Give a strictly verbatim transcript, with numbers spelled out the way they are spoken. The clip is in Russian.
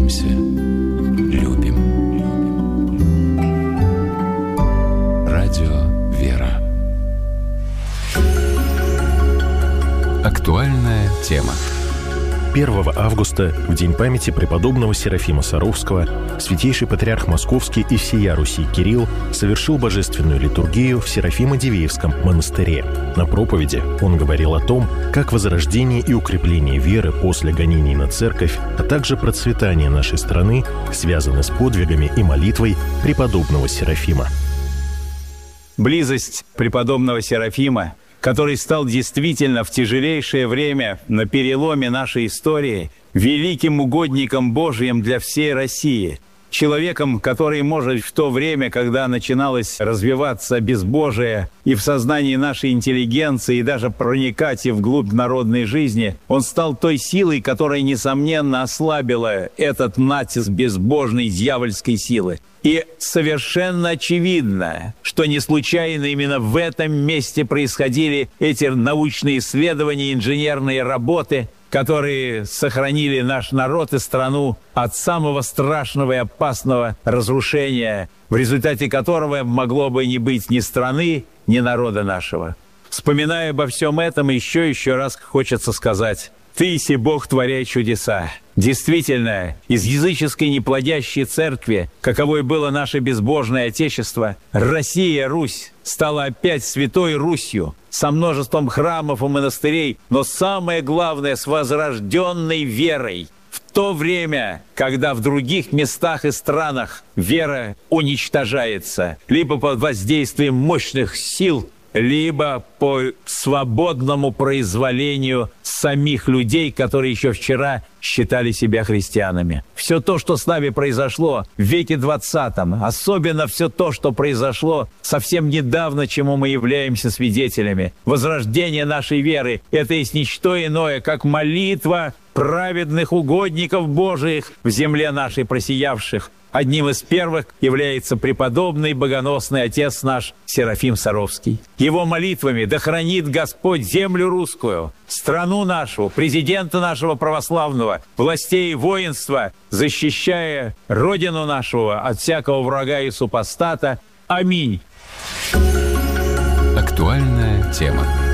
Радуемся, любим. Радио «Вера». Актуальная тема. первого августа, в день памяти преподобного Серафима Саровского, святейший патриарх Московский и всея Руси Кирилл совершил божественную литургию в Серафимо-Дивеевском монастыре. На проповеди он говорил о том, как возрождение и укрепление веры после гонений на церковь, а также процветание нашей страны связаны с подвигами и молитвой преподобного Серафима. Близость преподобного Серафима, который стал действительно в тяжелейшее время на переломе нашей истории великим угодником Божиим для всей России, человеком, который, может, в то время, когда начиналось развиваться безбожие и в сознании нашей интеллигенции, и даже проникать и вглубь народной жизни, он стал той силой, которая, несомненно, ослабила этот натиск безбожной дьявольской силы. И совершенно очевидно, что не случайно именно в этом месте происходили эти научные исследования, инженерные работы, которые сохранили наш народ и страну от самого страшного и опасного разрушения, в результате которого могло бы не быть ни страны, ни народа нашего. Вспоминая обо всем этом, еще еще раз хочется сказать: «Ты, си Бог, творяй чудеса». Действительно, из языческой неплодящей церкви, каковой было наше безбожное Отечество, Россия, Русь, стала опять святой Русью, со множеством храмов и монастырей, но самое главное, с возрожденной верой. В то время, когда в других местах и странах вера уничтожается, либо под воздействием мощных сил, либо по свободному произволению самих людей, которые еще вчера считали себя христианами. Все то, что с нами произошло в веке двадцатом, особенно все то, что произошло совсем недавно, чему мы являемся свидетелями, возрождение нашей веры, это есть ничто иное, как молитва праведных угодников Божиих в земле нашей просиявших. Одним из первых является преподобный богоносный отец наш Серафим Саровский. Его молитвами да хранит Господь землю русскую, страну нашу, президента нашего православного, властей и воинства, защищая родину нашу от всякого врага и супостата. Аминь. Актуальная тема.